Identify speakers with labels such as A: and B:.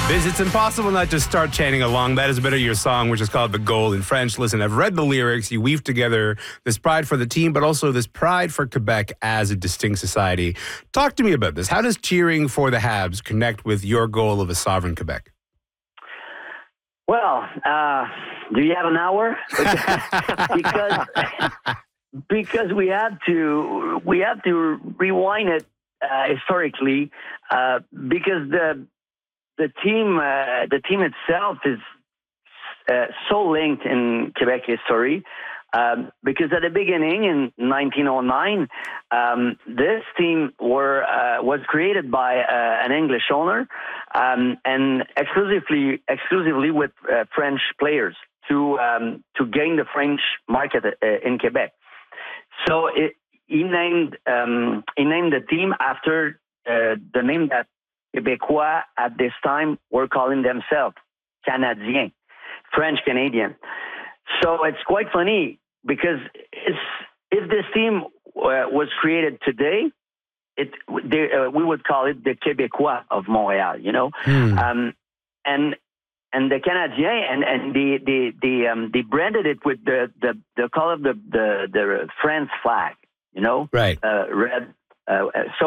A: It's impossible not to start chanting along. That is a bit of your song, which is called The Goal in French. Listen, I've read the lyrics. You weave together this pride for the team, but also this pride for Quebec as a distinct society. Talk to me about this. How does cheering for the Habs connect with your goal of a sovereign Quebec?
B: Well, do you have an hour? because we have to rewind it historically, because the team itself is so linked in Quebec history, because at the beginning in 1909, this team was created by an English owner, and exclusively with French players to gain the French market in Quebec. So he named the team after the name that Québécois at this time were calling themselves, Canadiens, French Canadian. So it's quite funny because if this team was created today, we would call it the Québécois of Montréal, you know, and the Canadiens and they branded it with the color of the France flag, you know,
A: right,
B: red. So